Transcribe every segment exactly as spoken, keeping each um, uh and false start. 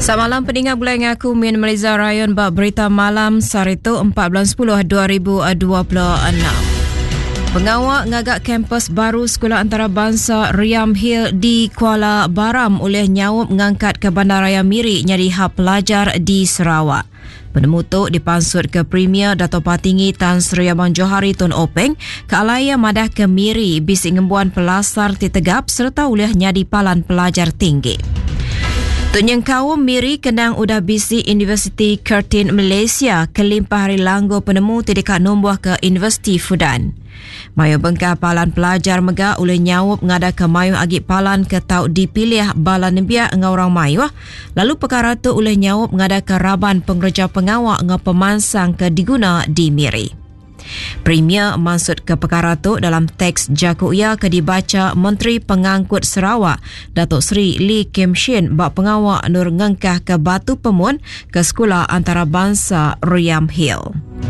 Selamat malam pendengar Bulan Ngaku Min Malaysia Rayon bab berita malam Sarito empat bulan sepuluh dua ribu dua puluh enam. Pengawal ngagak kampus baru Sekolah Antarabangsa Riam Hill di Kuala Baram oleh nyawup mengangkat ke Bandaraya Miri nyadi hak pelajar di Sarawak. Penemu tu dipansut ke Premier Dato' Patinggi Tan Sri Abang Johari Tun Openg ke alaya madah ke Miri bisik ngembuan pelasar ti tegap serta oleh nyadi palan pelajar tinggi. Tunyang kaum Miri kenang udah bisi Universiti Curtin Malaysia kelimpah hari langgo penemu tidak nombor ke Universiti Fudan. Mayu bengkar palan pelajar mega oleh nyawup ngada ke mayu agi palan ke tau dipilih bala nebia ngorang mayu. Lalu perkara tu oleh nyawup ngada ke raban pengerja pengawak ngau pemansang ke diguna di Miri. Premier maksud ke perkara tu dalam teks jakuya ke dibaca Menteri Pengangkut Sarawak Datuk Seri Lee Kim Shin bak pengawak nur ngengkah ke Batu Pemun ke Sekolah Antarabangsa Riam Hill.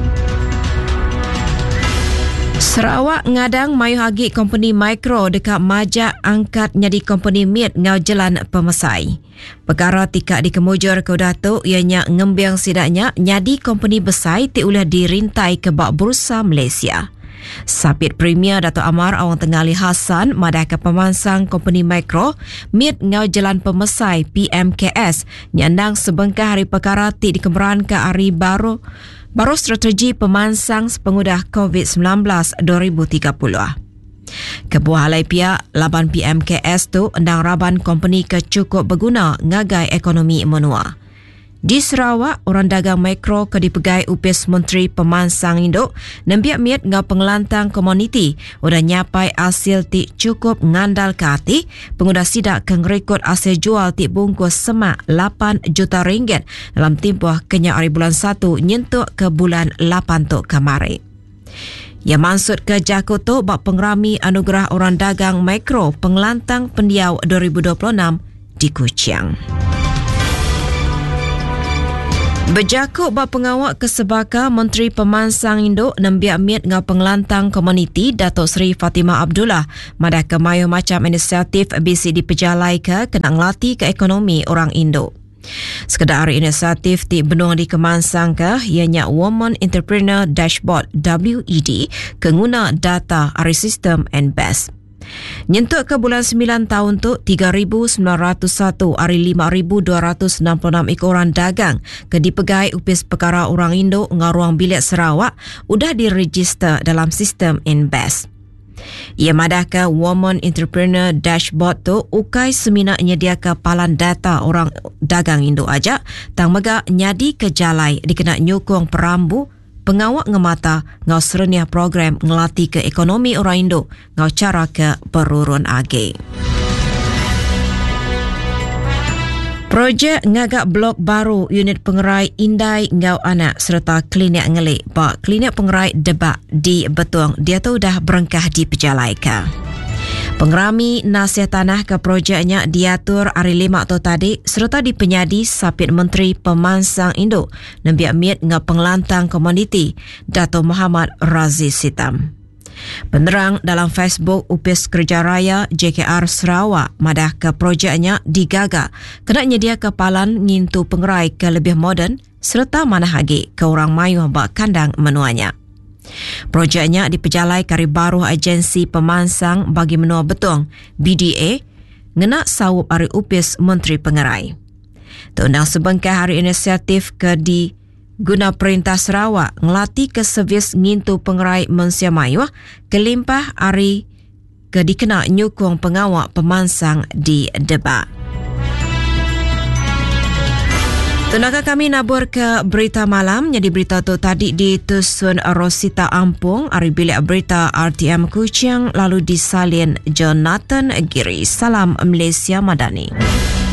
Sarawak ngadang mayu hagi company mikro dekat majak angkat nyadi company miet ngau jalan pemesai. Perkara tikak dikemujur ke Datuk ianya ngembiang sidaknya nyadi company besai ti ulah dirintai ke bak Bursa Malaysia. Sapit Premier Dato' Amar Awang Tengali Hassan madah ke pemansang company mikro miet ngau jalan pemesai P M K S nyandang sebengkah hari perkara ti dikemeran ke hari baru Baru strategi pemansang pengudah COVID sembilan belas dua ribu tiga puluh. Kebuah halai pihak laban P M K S tu endang raban company ke cukup berguna ngagai ekonomi menua. Di Sarawak, orang dagang mikro ke dipegai upis Menteri Pemansang Induk nembiak miat ngau pengelantang komuniti udah nyapai hasil ti cukup ngandal ke hati pengudah sidak ke ngerekod hasil jual ti bungkus semak lapan juta ringgit dalam tempoh kenya hari bulan satu nyentuk ke bulan lapan tu kemari. Ia maksud ke jakut tu bak pengerami anugerah orang dagang mikro pengelantang pendiau dua ribu dua puluh enam di Kuching. Berjakut bak pengawak kesebaka Menteri Pemansang Induk nembiak miat ngau pengelantang komuniti Datuk Seri Fatimah Abdullah madah ke mayu macam inisiatif bisi dipejalai ke kena ngelati ke ekonomi orang Induk. Sekedar inisiatif ti benung di Kemansang ke ianya Women Entrepreneur Dashboard W E D kenguna data ari sistem and best. Nyentuk ke bulan sembilan tahun tu tiga ribu sembilan ratus satu hari lima ribu dua ratus enam puluh enam ekoran dagang ke dipegai upis perkara orang Indo ngaruang bilik Sarawak udah diregister dalam sistem Invest. Ia madah ke Women Entrepreneur Dashboard tu ukai semina nyedia ke palan data orang dagang Indo aja tang mega nyadi ke jalai dikena nyukung perambu pengawak ngemata ngau serenia program ngelatih ke ekonomi orang Indo ngau cara ke berurun age. Projek ngagak blok baru unit pengerai Indai ngau anak serta klinik ngelik bak klinik pengerai Debak di Betung dia tu dah berengkah dipejalaikan. Pengerami nasihat tanah ke projeknya diatur hari lima tu tadi serta dipenyadi Sapit Menteri Pemansang Induk nembiak miat ngau pengelantang komuniti Dato' Muhammad Raziz Sitam. Penerang dalam Facebook upis kerja raya J K R Sarawak madah ke projeknya digaga kena nyedia kepalan ngintu pengerai ke lebih moden serta mana hagi ke orang mayu bak kandang menuanya. Projeknya dipejalai kari baru agensi pemansang bagi menua Betong B D A ngena sawup hari upis Menteri Pengerai. Tundang sebengkah hari inisiatif ke di guna Perintah Sarawak ngelatih ke servis ngintu pengerai Mensia Mayu kelimpah hari ke dikena nyukung pengawak pemansang di Debak. Tenaga kami nabur ke berita malam. Jadi berita tu tadi di Tusun Rosita Ampung, hari bilik berita R T M Kuching lalu disalin Jonathan Giri. Salam Malaysia Madani.